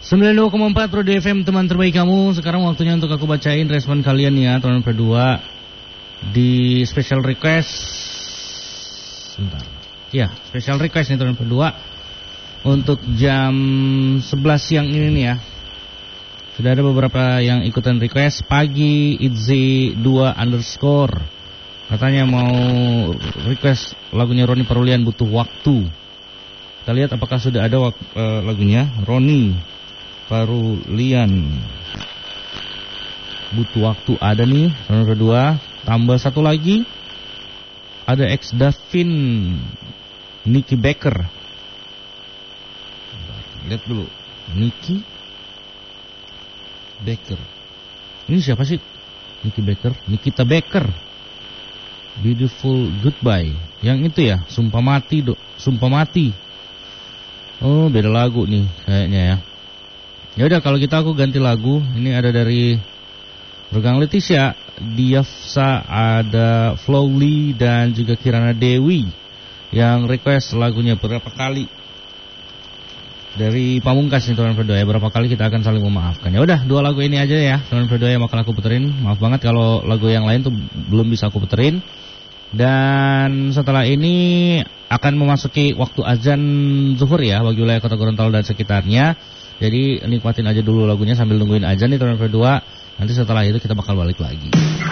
92,4 Pro FM, teman terbaik kamu. Sekarang waktunya untuk aku bacain respon kalian ya, teman berdua di special request. Sebentar. Ya, special request nih teman berdua untuk jam 11 siang ini nih ya. Sudah ada beberapa yang ikutan request. Pagi Itzy 2 underscore katanya mau request lagunya Roni Parulian, Butuh Waktu. Kita lihat apakah sudah ada lagunya Roni Parulian, Butuh Waktu. Ada nih nomor kedua. Tambah satu lagi, ada X Davin Nicky Becker. Lihat dulu, Nicky Becker. Ini siapa sih? Nicky Becker, Nikita Becker. Beautiful Goodbye. Yang itu ya, Sumpah Mati, Sumpah Mati. Oh, beda lagu nih kayaknya ya. Ya udah, kalau gitu aku ganti lagu. Ini ada dari Regang Leticia, Diafsa, ada Flowly dan juga Kirana Dewi yang request lagunya Berapa Kali dari Pamungkas nih teman berdua ya. Berapa kali kita akan saling memaafkan. Ya udah, dua lagu ini aja ya teman berdua yang bakal aku puterin. Maaf banget kalau lagu yang lain tuh belum bisa aku puterin. Dan setelah ini akan memasuki waktu azan zuhur ya bagi wilayah Kota Gorontalo dan sekitarnya. Jadi nikmatin aja dulu lagunya sambil nungguin azan nih teman berdua. Nanti setelah itu kita bakal balik lagi.